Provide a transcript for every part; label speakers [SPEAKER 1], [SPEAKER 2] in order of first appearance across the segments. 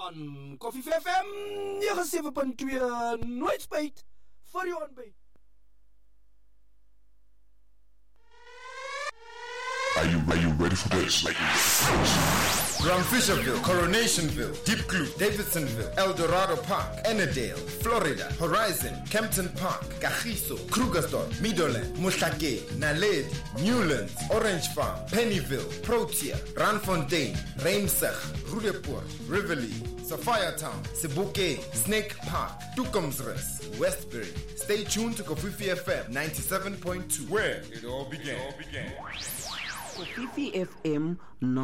[SPEAKER 1] on Koffie FM 97.2 nooit spijt vir jou ontbyt.
[SPEAKER 2] Are you ready for this?
[SPEAKER 3] From Fisherville, Coronationville, Deep Blue, Davidsonville, El Dorado Park, Ennerdale, Florida, Horizon, Kempton Park, Kagiso, Krugersdorp, Meadowland, Mushake, Naledi, Newlands, Orange Farm, Pennyville, Protea, Randfontein, Reimsig, Roodepoort, Rivoli, Sapphire Town, Sebokeng, Snake Park, Tukumsrus, Westbury. Stay tuned to Kofifi FM 97.2, where it all began.
[SPEAKER 4] Kofifi FM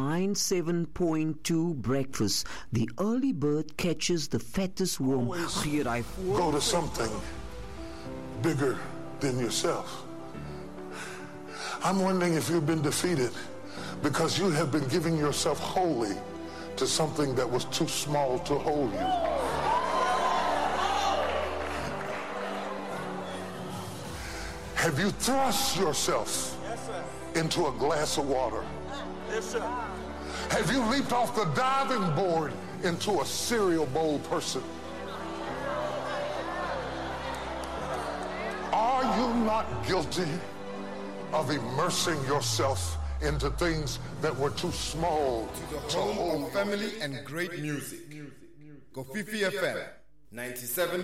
[SPEAKER 4] 97.2 breakfast. The early bird catches the fattest worm.
[SPEAKER 2] Go to something bigger than yourself. I'm wondering if you've been defeated because you have been giving yourself wholly to something that was too small to hold you. Have you thrust yourself into a glass of water?
[SPEAKER 5] Yes, sir.
[SPEAKER 2] Have you leaped off the diving board into a cereal bowl person? Are you not guilty of immersing yourself into things that were too small
[SPEAKER 3] To the home of family and great music. Kofifi FM 97.2.